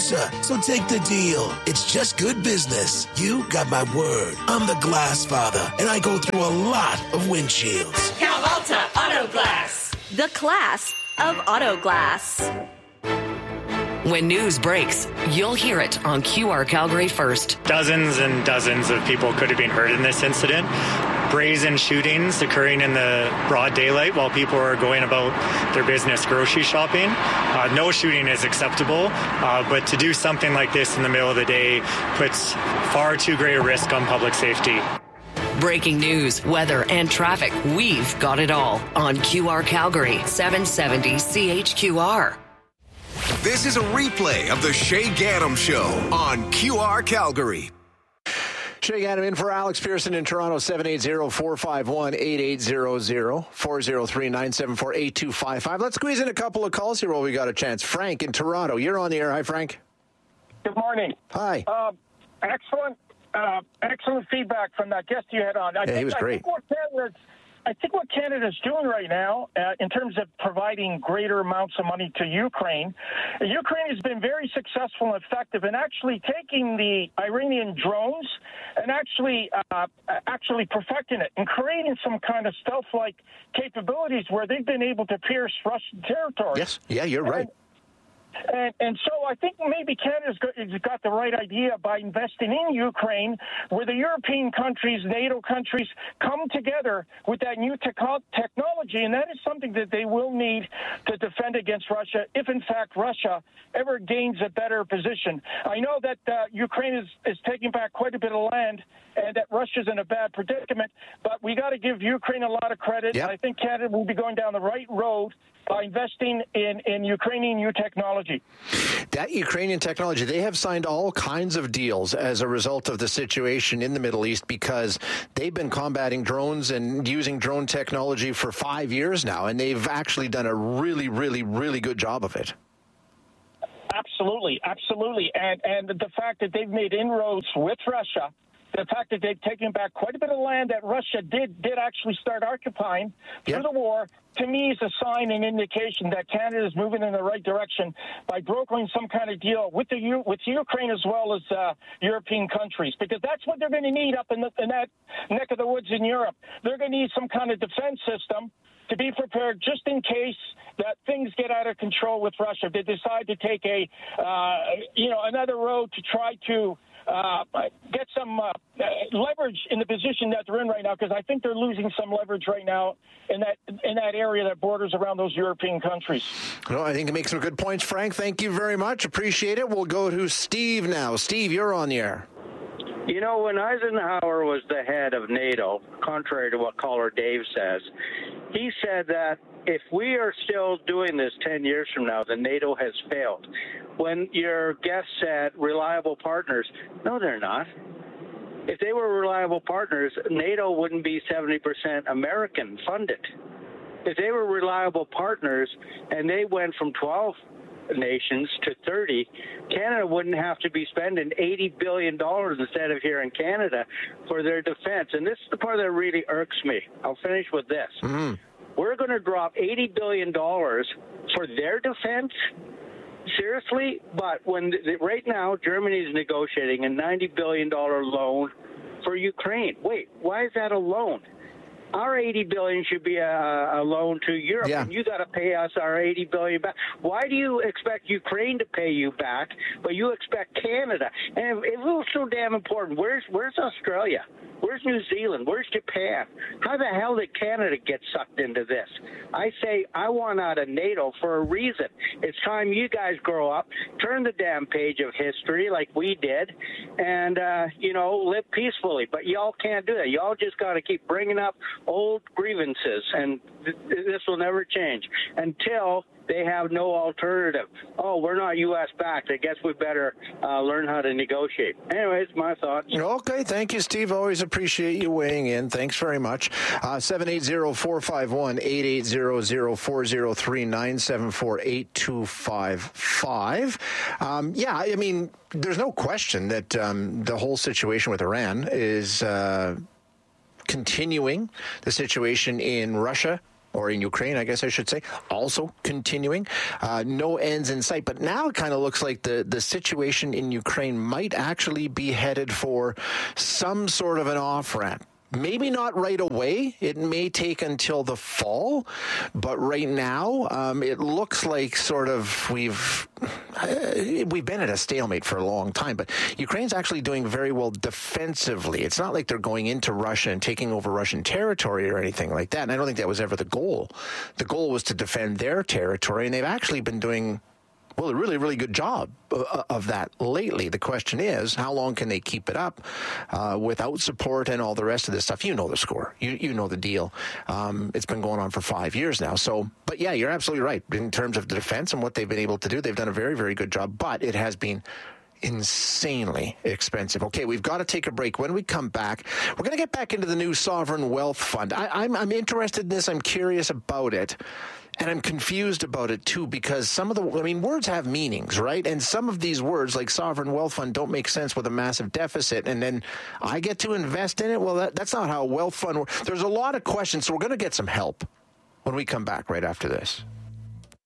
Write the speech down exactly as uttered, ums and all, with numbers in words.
closer, so take the deal. It's just good business. You got my word. I'm the Glass Father, and I go through a lot of windshields. Cal Alta Auto Glass. The class of auto glass. When news breaks, you'll hear it on Q R Calgary First. Dozens and dozens of people could have been hurt in this incident. Brazen shootings occurring in the broad daylight while people are going about their business grocery shopping. Uh, no shooting is acceptable, uh, but to do something like this in the middle of the day puts far too great a risk on public safety. Breaking news, weather, and traffic. We've got it all on Q R Calgary, seven seventy C H Q R. This is a replay of the Shay Gaddam Show on Q R Calgary. Shay Gaddam in for Alex Pearson in Toronto, seven eight zero, four five one, eight eight zero zero, four zero three, nine seven four, eight two five five. Let's squeeze in a couple of calls here while we got a chance. Frank in Toronto, you're on the air. Hi, Frank. Good morning. Hi. Uh, excellent, uh, excellent feedback from that guest you had on. I yeah, think, he was great. I think what Canada's, I think what Canada's doing right now, uh, in terms of providing greater amounts of money to Ukraine, Ukraine has been very successful and effective in actually taking the Iranian drones and actually uh, actually perfecting it and creating some kind of stealth-like capabilities where they've been able to pierce Russian territory. Yes, yeah, you're right. And, And, and so I think maybe Canada's got, has got the right idea by investing in Ukraine, where the European countries, NATO countries, come together with that new techo- technology, and that is something that they will need to defend against Russia if, in fact, Russia ever gains a better position. I know that uh, Ukraine is, is taking back quite a bit of land and that Russia's in a bad predicament, but we got to give Ukraine a lot of credit. Yep. I think Canada will be going down the right road by investing in, in Ukrainian new technology. That Ukrainian technology, they have signed all kinds of deals as a result of the situation in the Middle East because they've been combating drones and using drone technology for five years now, and they've actually done a really, really, really good job of it. Absolutely, absolutely. And, and the fact that they've made inroads with Russia, the fact that they've taken back quite a bit of land that Russia did did actually start occupying through Yep. the war, to me is a sign and indication that Canada is moving in the right direction by brokering some kind of deal with the U- with Ukraine as well as uh, European countries, because that's what they're going to need up in, the, in that neck of the woods in Europe. They're going to need some kind of defense system to be prepared just in case that things get out of control with Russia. If they decide to take a, uh, you know, another road to try to uh, get some uh, leverage in the position that they're in right now, because I think they're losing some leverage right now in that in that area that borders around those European countries. Well, I think you make some good points, Frank. Thank you very much. Appreciate it. We'll go to Steve now. Steve, you're on the air. You know, when Eisenhower was the head of NATO, contrary to what caller Dave says, he said that if we are still doing this ten years from now, then NATO has failed. When your guest said reliable partners, no, they're not. If they were reliable partners, NATO wouldn't be seventy percent American funded. If they were reliable partners and they went from twelve nations to thirty, Canada wouldn't have to be spending eighty billion dollars instead of here in Canada for their defense. And this is the part that really irks me. I'll finish with this. Mm-hmm. We're going to drop eighty billion dollars for their defense? Seriously? But when the, right now Germany is negotiating a ninety billion dollars loan for Ukraine. Wait, why is that a loan? Our eighty billion dollars should be a, a loan to Europe, yeah. and you got to pay us our eighty billion dollars back. Why do you expect Ukraine to pay you back, but you expect Canada? And if, if it was so damn important, where's where's Australia? Where's New Zealand? Where's Japan? How the hell did Canada get sucked into this? I say I want out of NATO for a reason. It's time you guys grow up, turn the damn page of history like we did, and, uh, you know, live peacefully. But y'all can't do that. Y'all just got to keep bringing up old grievances, and th- this will never change until they have no alternative. Oh, we're not U S backed. I guess we better uh, learn how to negotiate. Anyways, my thoughts. Okay, thank you, Steve. Always appreciate you weighing in. Thanks very much. Uh, seven eight zero, four five one, eight eight zero zero, four zero three, nine seven four, eight two five five. Um, yeah, I mean, there's no question that um, the whole situation with Iran is uh, continuing. The situation in Russia or in Ukraine, I guess I should say, also continuing. Uh, no ends in sight. But now it kind of looks like the, the situation in Ukraine might actually be headed for some sort of an off-ramp. Maybe not right away. It may take until the fall. But right now, um, it looks like sort of we've uh, we've been at a stalemate for a long time. But Ukraine's actually doing very well defensively. It's not like they're going into Russia and taking over Russian territory or anything like that. And I don't think that was ever the goal. The goal was to defend their territory. And they've actually been doing well, a really, really good job of that lately. The question is, how long can they keep it up uh, without support and all the rest of this stuff? You know the score. You you know the deal. Um, it's been going on for five years now. So, but yeah, you're absolutely right. In terms of the defense and what they've been able to do, they've done a very, very good job. But it has been insanely expensive. Okay, we've got to take a break. When we come back, we're going to get back into the new Sovereign Wealth Fund. I, I'm, I'm interested in this. I'm curious about it. And I'm confused about it, too, because some of the, I mean, words have meanings, right? And some of these words, like Sovereign Wealth Fund, don't make sense with a massive deficit. And then I get to invest in it? Well, that, that's not how a wealth fund works. There's a lot of questions, so we're going to get some help when we come back right after this.